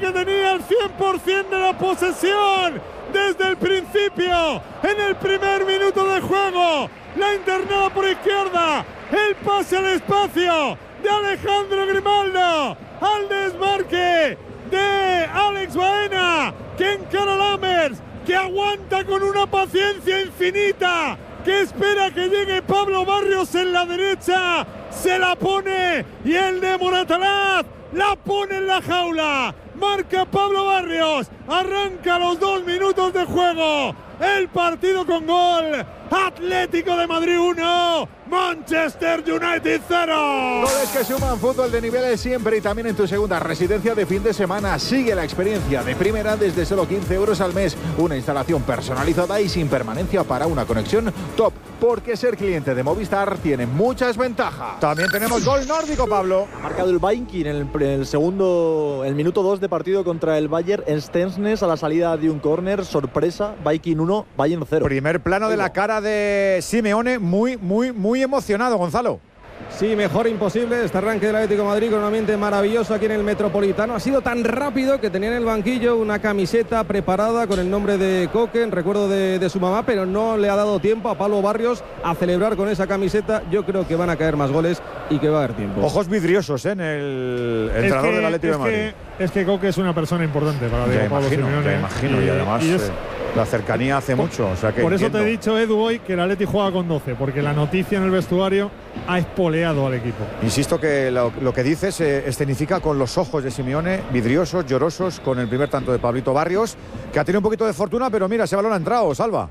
que tenía el 100% de la posesión desde el principio. En el primer minuto de juego, la internada por izquierda, el pase al espacio de Alejandro Grimaldo, al desmarque de Alex Baena, que encara a Lammers, que aguanta con una paciencia infinita, que espera que llegue Pablo Barrios en la derecha, se la pone y el de Moratalaz la pone en la jaula. Marca Pablo Barrios, arranca los 2 minutos de juego, el partido con gol. Atlético de Madrid 1, Manchester United 0. Goles que suman, fútbol de niveles siempre y también en tu segunda residencia de fin de semana. Sigue la experiencia de primera desde solo 15 euros al mes. Una instalación personalizada y sin permanencia para una conexión top. Porque ser cliente de Movistar tiene muchas ventajas. También tenemos gol nórdico, Pablo. Ha marcado el Viking en el minuto 2 de partido contra el Bayer Stensnes a la salida de un córner. Sorpresa, Viking 1, Bayern 0. Primer plano de la cara de Simeone, muy emocionado, Gonzalo. Sí, mejor imposible este arranque del Atlético de Madrid con un ambiente maravilloso aquí en el Metropolitano. Ha sido tan rápido que tenía en el banquillo una camiseta preparada con el nombre de Coque, en recuerdo de su mamá, pero no le ha dado tiempo a Pablo Barrios a celebrar con esa camiseta. Yo creo que van a caer más goles y que va a haber tiempo. Ojos vidriosos en el entrenador del Atlético de Madrid. Es que Coque es una persona importante para Diego Pablo Simeone. Ya imagino, y además la cercanía hace mucho. O sea que por eso entiendo. te he dicho, Edu, hoy que el Atleti juega con 12, porque la noticia en el vestuario ha espoleado al equipo. Insisto que lo que dices escenifica con los ojos de Simeone, vidriosos, llorosos, con el primer tanto de Pablito Barrios, que ha tenido un poquito de fortuna, pero mira, ese balón ha entrado, Salva.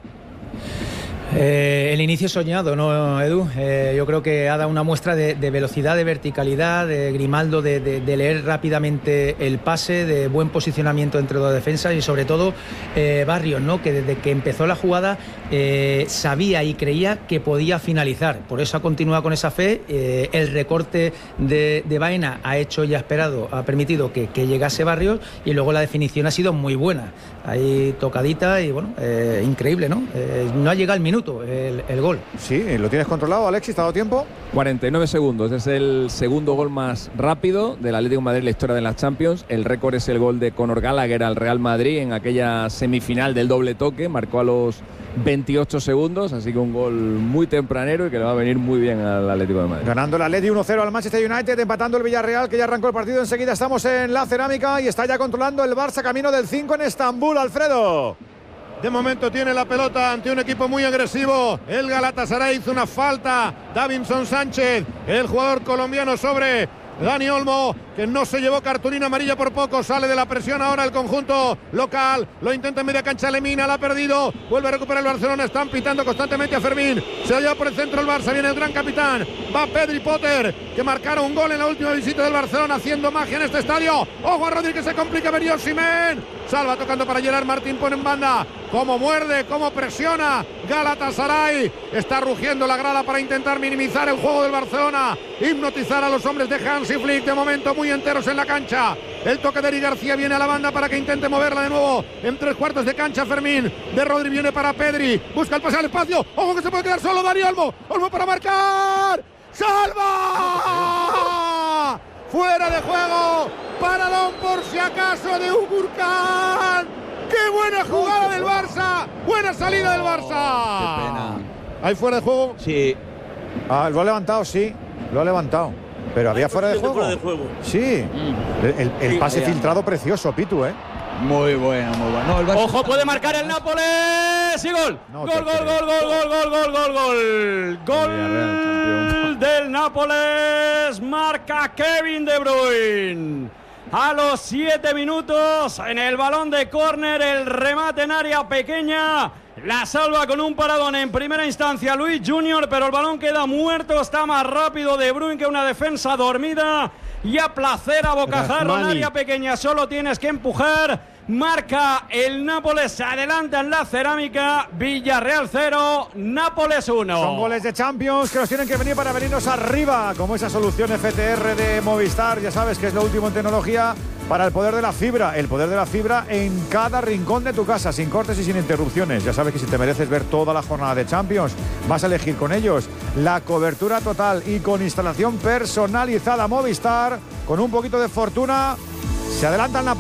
El inicio soñado, ¿no, Edu? Yo creo que ha dado una muestra de velocidad, de verticalidad, de Grimaldo, de leer rápidamente el pase, de buen posicionamiento entre dos defensas y sobre todo Barrios, ¿no? Que desde que empezó la jugada sabía y creía que podía finalizar. Por eso ha continuado con esa fe. El recorte de Baena ha hecho y ha permitido que llegase Barrios y luego la definición ha sido muy buena. Ahí tocadita y bueno, increíble, ¿no? No ha llegado el minuto. El gol. Sí, ¿lo tienes controlado, Alexis? ¿Te ha dado tiempo? 49 segundos. Es el segundo gol más rápido del Atlético de Madrid en la historia de las Champions. El récord es el gol de Conor Gallagher al Real Madrid en aquella semifinal del doble toque. Marcó a los 28 segundos, así que un gol muy tempranero y que le va a venir muy bien al Atlético de Madrid. Ganando el Atleti 1-0 al Manchester United, empatando el Villarreal, que ya arrancó el partido. Enseguida estamos en la Cerámica y está ya controlando el Barça camino del 5 en Estambul, Alfredo. De momento tiene la pelota ante un equipo muy agresivo. El Galatasaray hizo una falta. Davinson Sánchez, el jugador colombiano sobre Dani Olmo, que no se llevó cartulina amarilla por poco. Sale de la presión ahora el conjunto local. Lo intenta en media cancha Lemina, la ha perdido. Vuelve a recuperar el Barcelona. Están pitando constantemente a Fermín. Se la lleva por el centro el Barça. Viene el gran capitán. Va Pedri Potter, que marcaron un gol en la última visita del Barcelona, haciendo magia en este estadio. Ojo a Rodri, que se complica. Venía Osimhen. Salva tocando para Gerard Martín. Pone en banda. Cómo muerde, cómo presiona Galatasaray. Está rugiendo la grada para intentar minimizar el juego del Barcelona. Hipnotizar a los hombres de Hansi Flick. De momento muy enteros en la cancha. El toque de Eric García viene a la banda para que intente moverla de nuevo. En 3/4 de cancha Fermín. De Rodri viene para Pedri. Busca el pase al espacio. Ojo que se puede quedar solo Dani Olmo. Olmo para marcar. ¡Salva! Fuera de juego. Paralón por si acaso de Ugurcan. ¡Qué buena jugada del Barça! ¡Buena salida del Barça! ¡Qué pena! ¿Hay fuera de juego? Sí. Lo ha levantado, sí. Lo ha levantado. Pero había fuera de juego. Sí. El pase filtrado precioso, Pitu, ¿eh? Muy bueno, muy bueno. No, ¡Ojo, puede marcar el Nápoles! ¡Y gol! No, ¡Gol! ¡Gol del Nápoles! Marca Kevin De Bruyne. A los 7 minutos, en el balón de córner, el remate en área pequeña. La salva con un paradón en primera instancia Luis Junior, pero el balón queda muerto. Está más rápido De Bruyne que una defensa dormida. Y a placer a bocajarro en área pequeña. Solo tienes que empujar. Marca el Nápoles, se adelanta en la Cerámica. Villarreal 0, Nápoles 1. Son goles de Champions que nos tienen que venir para venirnos arriba, como esa solución FTR de Movistar. Ya sabes que es lo último en tecnología para el poder de la fibra. El poder de la fibra en cada rincón de tu casa, sin cortes y sin interrupciones. Ya sabes que si te mereces ver toda la jornada de Champions, vas a elegir con ellos la cobertura total y con instalación personalizada Movistar. Con un poquito de fortuna, se adelantan la